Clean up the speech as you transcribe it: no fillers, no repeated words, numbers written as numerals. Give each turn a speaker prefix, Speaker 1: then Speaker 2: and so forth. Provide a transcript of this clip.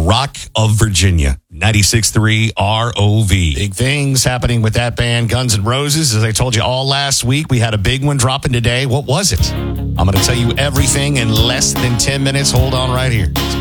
Speaker 1: Rock of Virginia. 96.3 ROV. Big things happening with that band, Guns N' Roses. As I told you all last week, we had a big one dropping today. What was it? I'm going to tell you everything in less than 10 minutes. Hold on right here.